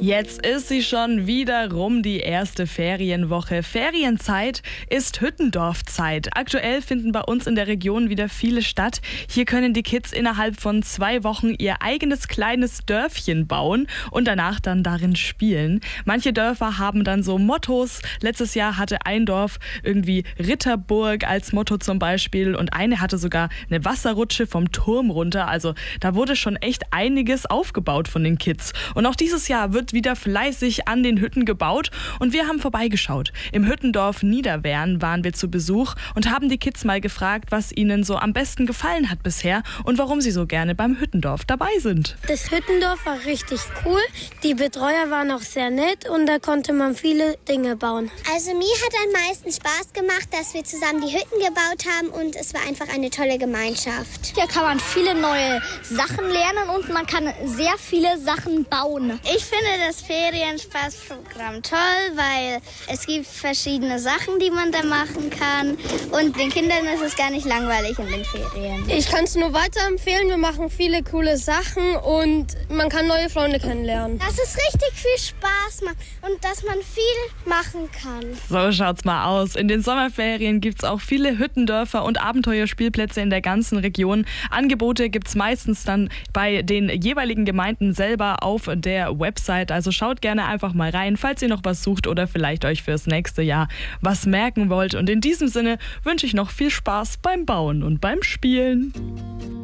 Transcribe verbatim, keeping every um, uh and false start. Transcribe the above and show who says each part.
Speaker 1: Jetzt ist sie schon wieder rum, die erste Ferienwoche. Ferienzeit ist Hüttendorfzeit. Aktuell finden bei uns in der Region wieder viele statt. Hier können die Kids innerhalb von zwei Wochen ihr eigenes kleines Dörfchen bauen und danach dann darin spielen. Manche Dörfer haben dann so Mottos. Letztes Jahr hatte ein Dorf irgendwie Ritterburg als Motto zum Beispiel und eine hatte sogar eine Wasserrutsche vom Turm runter. Also da wurde schon echt einiges aufgebaut von den Kids. Und auch dieses Jahr wird wieder fleißig an den Hütten gebaut und wir haben vorbeigeschaut. Im Hüttendorf Niederwern waren wir zu Besuch und haben die Kids mal gefragt, was ihnen so am besten gefallen hat bisher und warum sie so gerne beim Hüttendorf dabei sind.
Speaker 2: Das Hüttendorf war richtig cool, die Betreuer waren auch sehr nett und da konnte man viele Dinge bauen.
Speaker 3: Also mir hat am meisten Spaß gemacht, dass wir zusammen die Hütten gebaut haben und es war einfach eine tolle Gemeinschaft.
Speaker 4: Hier kann man viele neue Sachen lernen und man kann sehr viele Sachen bauen.
Speaker 5: Ich finde das Ferienspaßprogramm toll, weil es gibt verschiedene Sachen, die man da machen kann und den Kindern ist es gar nicht langweilig in den Ferien.
Speaker 2: Ich kann es nur weiterempfehlen, wir machen viele coole Sachen und man kann neue Freunde kennenlernen.
Speaker 3: Dass es richtig viel Spaß macht und dass man viel machen kann.
Speaker 1: So schaut's mal aus. In den Sommerferien gibt's auch viele Hüttendörfer und Abenteuerspielplätze in der ganzen Region. Angebote gibt's meistens dann bei den jeweiligen Gemeinden selber auf der Website. Also schaut gerne einfach mal rein, falls ihr noch was sucht oder vielleicht euch fürs nächste Jahr was merken wollt. Und in diesem Sinne wünsche ich noch viel Spaß beim Bauen und beim Spielen.